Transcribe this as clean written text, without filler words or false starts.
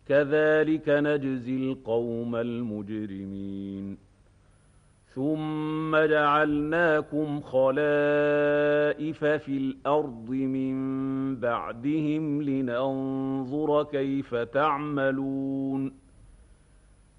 كذلك نجزي القوم المجرمين ثم جعلناكم خلائف في الأرض من بعدهم لننظر كيف تعملون